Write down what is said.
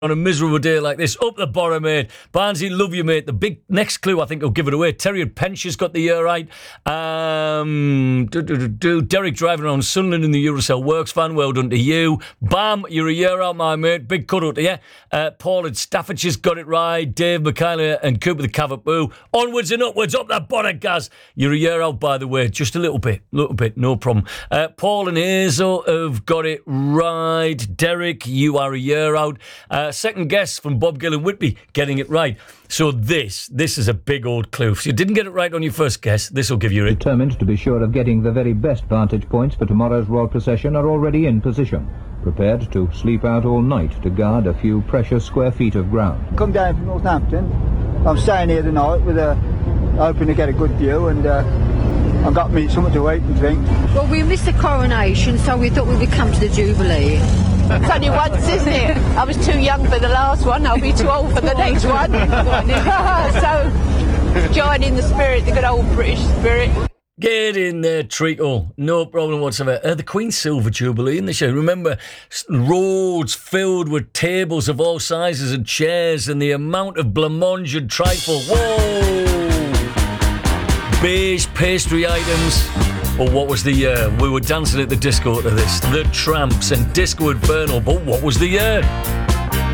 on a miserable day like this. Up the bottom, mate. Barnsley, love you, mate. The big next clue, I think, will give it away. Terry and Penshaw's got the year right. Derek driving around Sunderland in the Eurocell Works van. Well done to you. Bam, you're a year out, my mate. Big cuddle to you. Paul at Staffordshire's got it right. Dave, Michaela and Cooper the Cavapoo. Onwards and upwards, up that bottom, Gaz. You're a year out, by the way. Just a little bit, no problem. Paul and Hazel have got it right. Derek, you are a year out. Second guess from Bob Gill and Whitby, getting it right. So this is a big old clue. If you didn't get it right on your first guess, this will give you it. Determined to be sure of getting the very best vantage points for tomorrow's royal procession are already in position, prepared to sleep out all night to guard a few precious square feet of ground. Come down from Northampton. I'm staying here tonight with hoping to get a good view, and I've got me something to eat and drink. Well, we missed the coronation, so we thought we would come to the Jubilee. It's only once, isn't it? I was too young for the last one. I'll be too old for the next one. So, join in the spirit, the good old British spirit. Get in there, treacle. No problem whatsoever. The Queen's Silver Jubilee in the show. Remember, roads filled with tables of all sizes and chairs, and the amount of blancmange and trifle. Whoa! Beige pastry items. But what was the year? We were dancing at the disco to this. The Tramps and Disco Inferno. But what was the year?